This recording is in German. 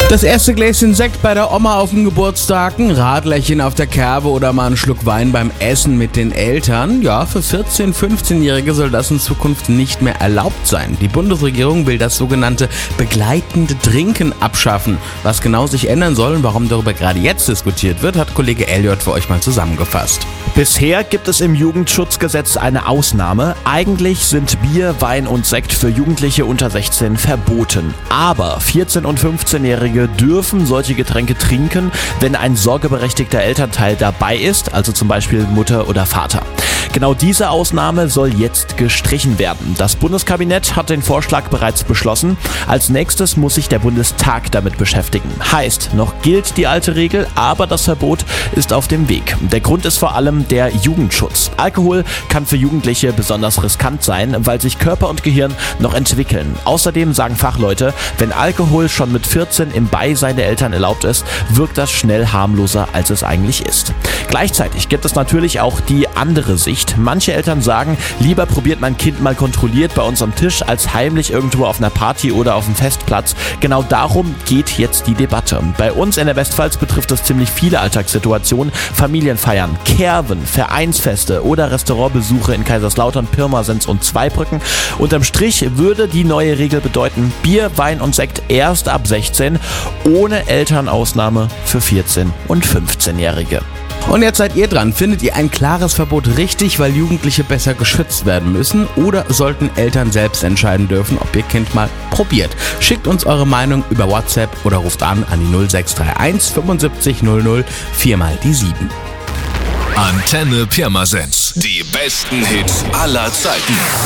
Das erste Gläschen Sekt bei der Oma auf dem Geburtstag, ein Radlerchen auf der Kerbe oder mal einen Schluck Wein beim Essen mit den Eltern. Ja, für 14-, 15-Jährige soll das in Zukunft nicht mehr erlaubt sein. Die Bundesregierung will das sogenannte begleitende Trinken abschaffen. Was genau sich ändern soll und warum darüber gerade jetzt diskutiert wird, hat Kollege Elliot für euch mal zusammengefasst. Bisher gibt es im Jugendschutzgesetz eine Ausnahme. Eigentlich sind Bier, Wein und Sekt für Jugendliche unter 16 verboten. Aber 14- und 15-Jährige dürfen solche Getränke trinken, wenn ein sorgeberechtigter Elternteil dabei ist, also zum Beispiel Mutter oder Vater. Genau diese Ausnahme soll jetzt gestrichen werden. Das Bundeskabinett hat den Vorschlag bereits beschlossen. Als nächstes muss sich der Bundestag damit beschäftigen. Heißt, noch gilt die alte Regel, aber das Verbot ist auf dem Weg. Der Grund ist vor allem der Jugendschutz. Alkohol kann für Jugendliche besonders riskant sein, weil sich Körper und Gehirn noch entwickeln. Außerdem sagen Fachleute, wenn Alkohol schon mit 14 im Beisein der Eltern erlaubt ist, wirkt das schnell harmloser, als es eigentlich ist. Gleichzeitig gibt es natürlich auch die andere Sicht. Manche Eltern sagen, lieber probiert mein Kind mal kontrolliert bei uns am Tisch, als heimlich irgendwo auf einer Party oder auf dem Festplatz. Genau darum geht jetzt die Debatte. Bei uns in der Westpfalz betrifft es ziemlich viele Alltagssituationen. Familienfeiern, Kerven, Vereinsfeste oder Restaurantbesuche in Kaiserslautern, Pirmasens und Zweibrücken. Unterm Strich würde die neue Regel bedeuten, Bier, Wein und Sekt erst ab 16, ohne Elternausnahme für 14- und 15-Jährige. Und jetzt seid ihr dran. Findet ihr ein klares Verbot richtig, weil Jugendliche besser geschützt werden müssen? Oder sollten Eltern selbst entscheiden dürfen, ob ihr Kind mal probiert? Schickt uns eure Meinung über WhatsApp oder ruft an die 0631 75 00 4 mal die 7. Antenne Pirmasens. Die besten Hits aller Zeiten.